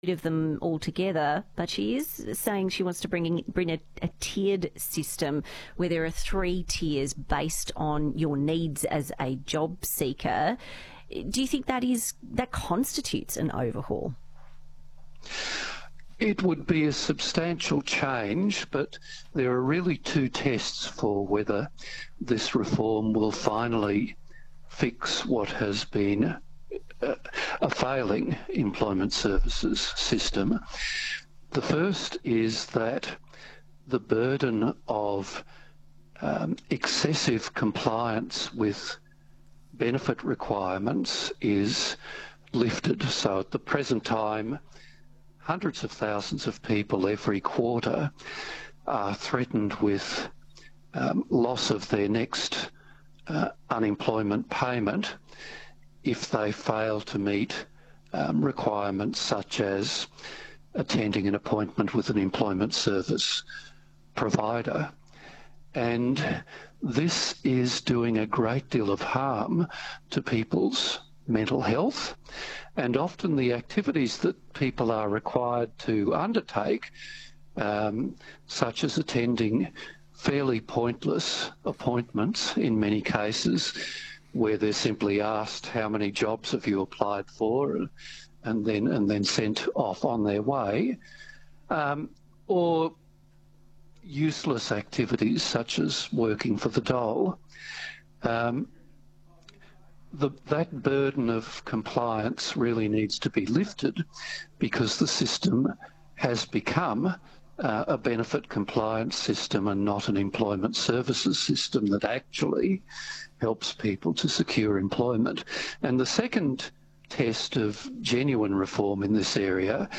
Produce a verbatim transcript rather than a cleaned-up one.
of them altogether, but she is saying she wants to bring in, bring a, a tiered system where there are three tiers based on your needs as a job seeker. Do you think that is that constitutes an overhaul? It would be a substantial change, but there are really two tests for whether this reform will finally fix what has been a, a failing employment services system. The first is that the burden of um, excessive compliance with benefit requirements is lifted. So at the present time, hundreds of thousands of people every quarter are threatened with um, loss of their next uh, unemployment payment if they fail to meet um, requirements such as attending an appointment with an employment service provider. And this is doing a great deal of harm to people's mental health, and often the activities that people are required to undertake, um, such as attending fairly pointless appointments in many cases, where they're simply asked how many jobs have you applied for, and then and then sent off on their way, um, or useless activities such as working for the dole. Um, The, that burden of compliance really needs to be lifted, because the system has become uh, a benefit compliance system and not an employment services system that actually helps people to secure employment. And the second test of genuine reform in this area